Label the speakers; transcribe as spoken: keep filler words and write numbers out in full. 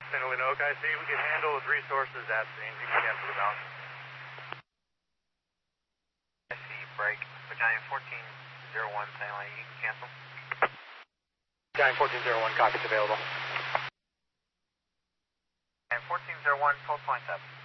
Speaker 1: Saint Helena Oak, I see. We can handle with resources at scene. You can cancel the balance.
Speaker 2: I see. Break. Battalion fourteen oh one, Saint Helena, you can cancel.
Speaker 1: Battalion fourteen oh one, copy, it's available.
Speaker 2: And fourteen oh one, pulse points up.